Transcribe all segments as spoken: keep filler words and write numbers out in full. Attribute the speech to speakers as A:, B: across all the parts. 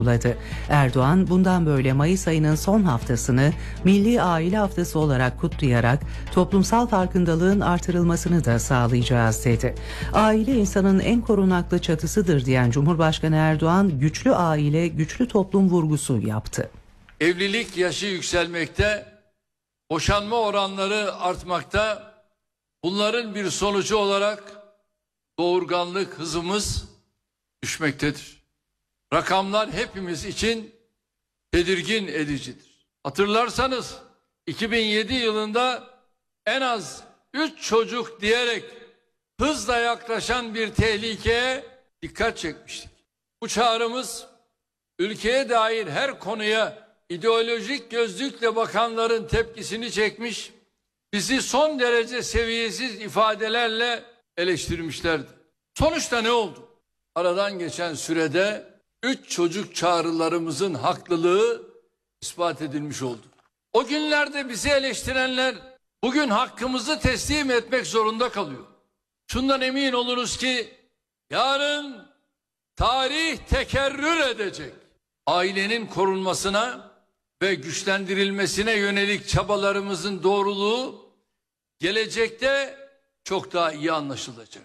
A: Erdoğan bundan böyle Mayıs ayının son haftasını Milli Aile Haftası olarak kutlayarak toplumsal farkındalığın artırılmasını da sağlayacağız dedi. Aile insanın en korunaklı çatısıdır diyen Cumhurbaşkanı Erdoğan güçlü aile, güçlü toplum vurgusu yaptı.
B: Evlilik yaşı yükselmekte, boşanma oranları artmakta. Bunların bir sonucu olarak doğurganlık hızımız düşmektedir. Rakamlar hepimiz için tedirgin edicidir. Hatırlarsanız iki bin yedi yılında en az üç çocuk diyerek hızla yaklaşan bir tehlikeye dikkat çekmiştik. Bu çağrımız ülkeye dair her konuya ideolojik gözlükle bakanların tepkisini çekmiş, bizi son derece seviyesiz ifadelerle eleştirmişlerdi. Sonuçta ne oldu? Aradan geçen sürede üç çocuk çağrılarımızın haklılığı ispat edilmiş oldu. O günlerde bizi eleştirenler bugün hakkımızı teslim etmek zorunda kalıyor. Şundan emin olunuz ki yarın tarih tekerrür edecek. Ailenin korunmasına ve güçlendirilmesine yönelik çabalarımızın doğruluğu gelecekte çok daha iyi anlaşılacak.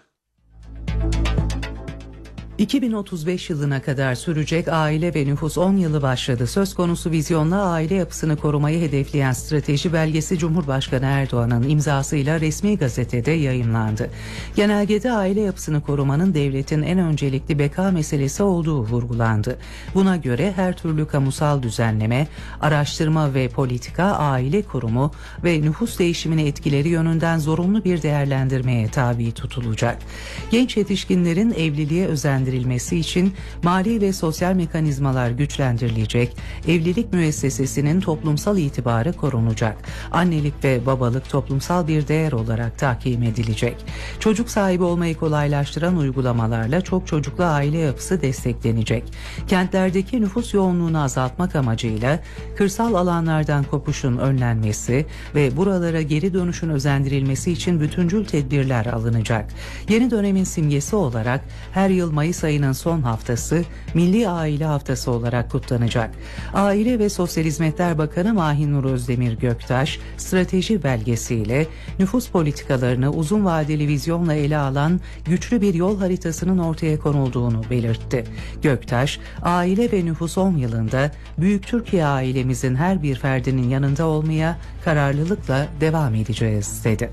A: iki bin otuz beş yılına kadar sürecek aile ve nüfus on yılı başladı. Söz konusu vizyonla aile yapısını korumayı hedefleyen strateji belgesi Cumhurbaşkanı Erdoğan'ın imzasıyla resmi gazetede yayımlandı. Genelgede aile yapısını korumanın devletin en öncelikli beka meselesi olduğu vurgulandı. Buna göre her türlü kamusal düzenleme, araştırma ve politika aile kurumu ve nüfus değişimine etkileri yönünden zorunlu bir değerlendirmeye tabi tutulacak. Genç yetişkinlerin evliliğe özendirilmesi için mali ve sosyal mekanizmalar güçlendirilecek, evlilik müessesesinin toplumsal itibarı korunacak, annelik ve babalık toplumsal bir değer olarak tahkim edilecek. Çocuk sahibi olmayı kolaylaştıran uygulamalarla çok çocuklu aile yapısı desteklenecek. Kentlerdeki nüfus yoğunluğunu azaltmak amacıyla kırsal alanlardan kopuşun önlenmesi ve buralara geri dönüşün özendirilmesi için bütüncül tedbirler alınacak. Yeni dönemin simgesi olarak her yıl Mayıs ayının son haftası Milli Aile Haftası olarak kutlanacak. Aile ve Sosyal Hizmetler Bakanı Mahinur Özdemir Göktaş, strateji belgesiyle nüfus politikalarını uzun vadeli vizyonla ele alan güçlü bir yol haritasının ortaya konulduğunu belirtti. Göktaş, aile ve nüfus on yılında Büyük Türkiye ailemizin her bir ferdinin yanında olmaya kararlılıkla devam edeceğiz dedi.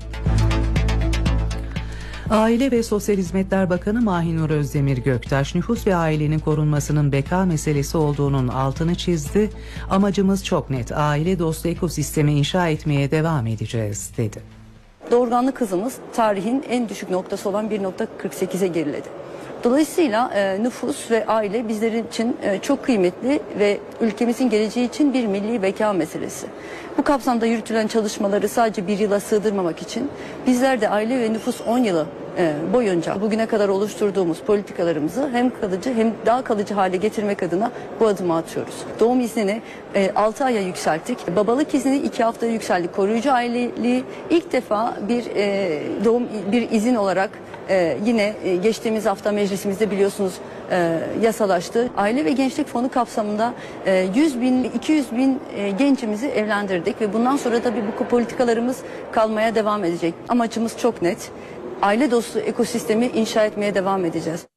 A: Aile ve Sosyal Hizmetler Bakanı Mahinur Özdemir Göktaş, nüfus ve ailenin korunmasının beka meselesi olduğunun altını çizdi. Amacımız çok net, aile dostu ekosistemi inşa etmeye devam edeceğiz dedi.
C: Doğurganlık hızımız tarihin en düşük noktası olan bir nokta kırk sekize geriledi. Dolayısıyla e, nüfus ve aile bizlerin için e, çok kıymetli ve ülkemizin geleceği için bir milli beka meselesi. Bu kapsamda yürütülen çalışmaları sadece bir yıla sığdırmamak için bizler de aile ve nüfus on yılı e, boyunca bugüne kadar oluşturduğumuz politikalarımızı hem kalıcı hem daha kalıcı hale getirmek adına bu adımı atıyoruz. Doğum iznini e, altı aya yükselttik. Babalık iznini iki haftaya yükselttik. Koruyucu aileliği ilk defa bir e, doğum bir izin olarak Ee, yine e, geçtiğimiz hafta meclisimizde biliyorsunuz e, yasalaştı. Aile ve Gençlik Fonu kapsamında e, yüz bin, iki yüz bin e, gencimizi evlendirdik ve bundan sonra tabii bu politikalarımız kalmaya devam edecek. Amacımız çok net. Aile dostu ekosistemi inşa etmeye devam edeceğiz.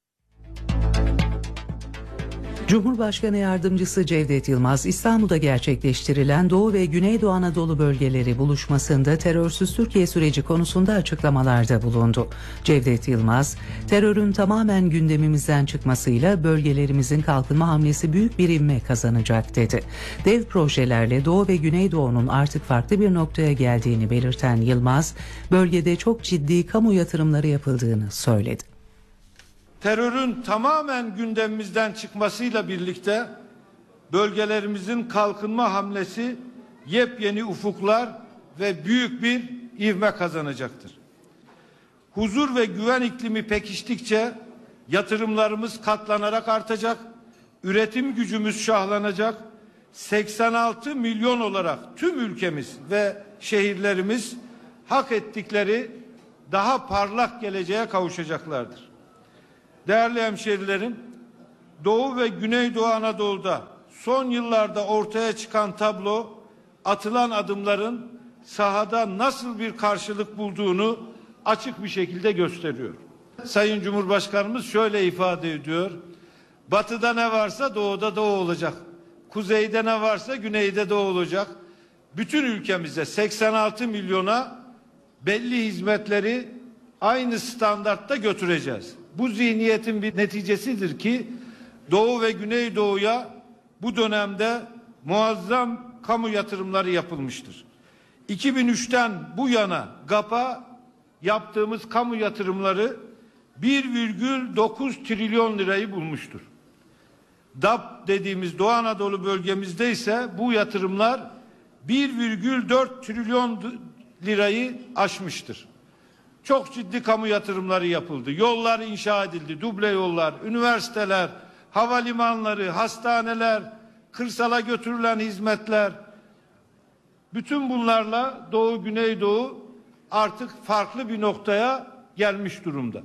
A: Cumhurbaşkanı Yardımcısı Cevdet Yılmaz, İstanbul'da gerçekleştirilen Doğu ve Güneydoğu Anadolu bölgeleri buluşmasında terörsüz Türkiye süreci konusunda açıklamalarda bulundu. Cevdet Yılmaz, terörün tamamen gündemimizden çıkmasıyla bölgelerimizin kalkınma hamlesi büyük bir ivme kazanacak dedi. Dev projelerle Doğu ve Güneydoğu'nun artık farklı bir noktaya geldiğini belirten Yılmaz, bölgede çok ciddi kamu yatırımları yapıldığını söyledi.
D: Terörün tamamen gündemimizden çıkmasıyla birlikte bölgelerimizin kalkınma hamlesi yepyeni ufuklar ve büyük bir ivme kazanacaktır. Huzur ve güven iklimi pekiştikçe yatırımlarımız katlanarak artacak, üretim gücümüz şahlanacak, seksen altı milyon olarak tüm ülkemiz ve şehirlerimiz hak ettikleri daha parlak geleceğe kavuşacaklardır. Değerli hemşerilerim, Doğu ve Güneydoğu Anadolu'da son yıllarda ortaya çıkan tablo, atılan adımların sahada nasıl bir karşılık bulduğunu açık bir şekilde gösteriyor. Sayın Cumhurbaşkanımız şöyle ifade ediyor: batıda ne varsa doğuda da o olacak. Kuzeyde ne varsa güneyde de o olacak. Bütün ülkemizde seksen altı milyona belli hizmetleri aynı standartta götüreceğiz. Bu zihniyetin bir neticesidir ki Doğu ve Güneydoğu'ya bu dönemde muazzam kamu yatırımları yapılmıştır. iki bin üçten bu yana GAP'a yaptığımız kamu yatırımları bir virgül dokuz trilyon lirayı bulmuştur. D A P dediğimiz Doğu Anadolu bölgemizde ise bu yatırımlar bir virgül dört trilyon lirayı aşmıştır. Çok ciddi kamu yatırımları yapıldı. Yollar inşa edildi, duble yollar, üniversiteler, havalimanları, hastaneler, kırsala götürülen hizmetler. Bütün bunlarla Doğu Güneydoğu artık farklı bir noktaya gelmiş durumda.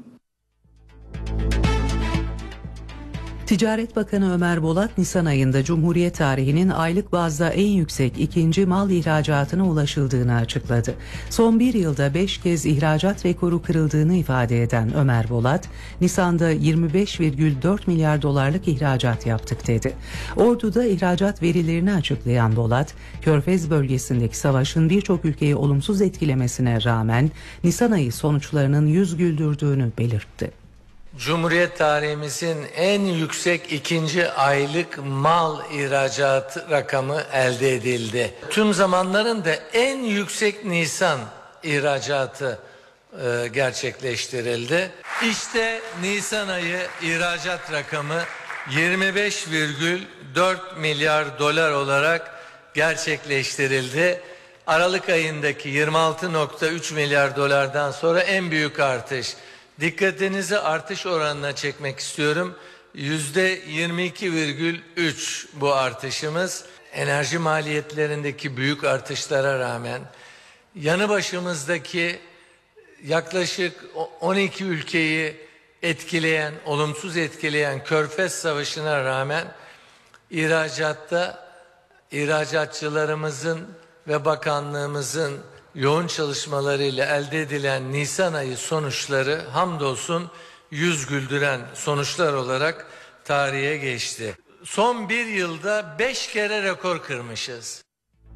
A: Ticaret Bakanı Ömer Bolat, Nisan ayında Cumhuriyet tarihinin aylık bazda en yüksek ikinci mal ihracatına ulaşıldığını açıkladı. Son bir yılda beş kez ihracat rekoru kırıldığını ifade eden Ömer Bolat, Nisan'da yirmi beş virgül dört milyar dolarlık ihracat yaptık dedi. Ordu'da ihracat verilerini açıklayan Bolat, Körfez bölgesindeki savaşın birçok ülkeyi olumsuz etkilemesine rağmen Nisan ayı sonuçlarının yüz güldürdüğünü belirtti.
E: Cumhuriyet tarihimizin en yüksek ikinci aylık mal ihracat rakamı elde edildi. Tüm zamanların da en yüksek Nisan ihracatı e, gerçekleştirildi. İşte Nisan ayı ihracat rakamı yirmi beş virgül dört milyar dolar olarak gerçekleştirildi. Aralık ayındaki yirmi altı virgül üç milyar dolardan sonra en büyük artış. Dikkatinizi artış oranına çekmek istiyorum. Yüzde yirmi iki virgül üç bu artışımız. Enerji maliyetlerindeki büyük artışlara rağmen, yanı başımızdaki yaklaşık on iki ülkeyi etkileyen, olumsuz etkileyen Körfez Savaşı'na rağmen ihracatta ihracatçılarımızın ve bakanlığımızın yoğun çalışmalarıyla elde edilen Nisan ayı sonuçları hamdolsun yüz güldüren sonuçlar olarak tarihe geçti. Son bir yılda beş kere rekor kırmışız.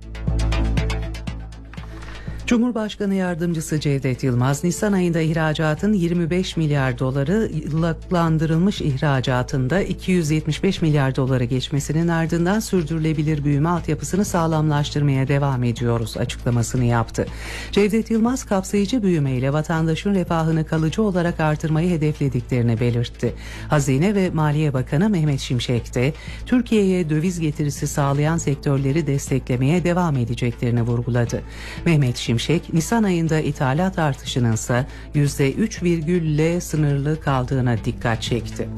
A: Cumhurbaşkanı Yardımcısı Cevdet Yılmaz, Nisan ayında ihracatın yirmi beş milyar doları, yıllıklandırılmış ihracatında iki yüz yetmiş beş milyar dolara geçmesinin ardından sürdürülebilir büyüme altyapısını sağlamlaştırmaya devam ediyoruz açıklamasını yaptı. Cevdet Yılmaz, kapsayıcı büyümeyle vatandaşın refahını kalıcı olarak artırmayı hedeflediklerini belirtti. Hazine ve Maliye Bakanı Mehmet Şimşek de Türkiye'ye döviz getirisi sağlayan sektörleri desteklemeye devam edeceklerini vurguladı. Mehmet Şimşek, Şimşek, Nisan ayında ithalat artışının ise yüzde üç virgülle sınırlı kaldığına dikkat çekti.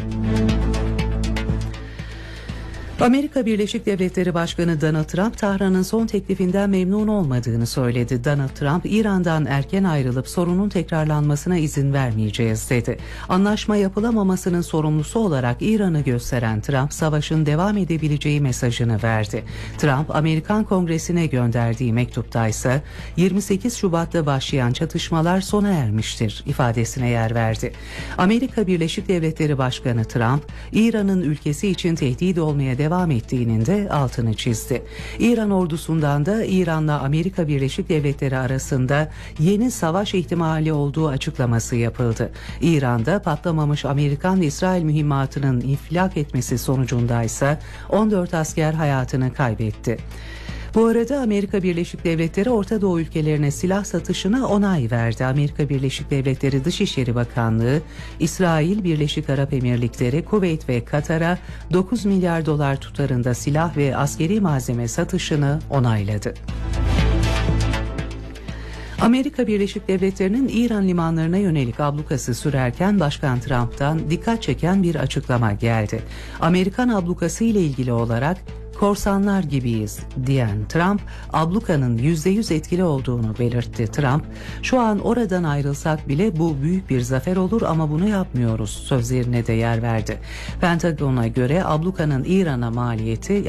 A: Amerika Birleşik Devletleri Başkanı Donald Trump, Tahran'ın son teklifinden memnun olmadığını söyledi. Donald Trump, İran'dan erken ayrılıp sorunun tekrarlanmasına izin vermeyeceğiz dedi. Anlaşma yapılamamasının sorumlusu olarak İran'ı gösteren Trump, savaşın devam edebileceği mesajını verdi. Trump, Amerikan Kongresi'ne gönderdiği mektupta ise yirmi sekiz Şubat'ta başlayan çatışmalar sona ermiştir ifadesine yer verdi. Amerika Birleşik Devletleri Başkanı Trump, İran'ın ülkesi için tehdit olmaya devam devam ettiğinin de altını çizdi. İran ordusundan da İran'la Amerika Birleşik Devletleri arasında yeni savaş ihtimali olduğu açıklaması yapıldı. İran'da patlamamış Amerikan-İsrail mühimmatının infilak etmesi sonucunda ise on dört asker hayatını kaybetti. Bu arada Amerika Birleşik Devletleri Orta Doğu ülkelerine silah satışına onay verdi. Amerika Birleşik Devletleri Dışişleri Bakanlığı, İsrail, Birleşik Arap Emirlikleri, Kuveyt ve Katar'a dokuz milyar dolar tutarında silah ve askeri malzeme satışını onayladı. Amerika Birleşik Devletleri'nin İran limanlarına yönelik ablukası sürerken Başkan Trump'tan dikkat çeken bir açıklama geldi. Amerikan ablukası ile ilgili olarak korsanlar gibiyiz diyen Trump, ablukanın yüzde yüz etkili olduğunu belirtti. Trump, şu an oradan ayrılsak bile bu büyük bir zafer olur ama bunu yapmıyoruz sözlerine de yer verdi. Pentagon'a göre ablukanın İran'a maliyeti